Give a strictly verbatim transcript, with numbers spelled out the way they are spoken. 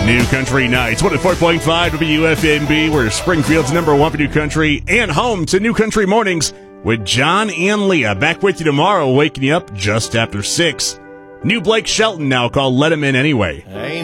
New Country Nights, one oh four point five W F M B, where Springfield's number one for New Country and home to New Country Mornings with John and Leah. Back with you tomorrow, waking you up just after six. New Blake Shelton now called Let Him In Anyway. Ain't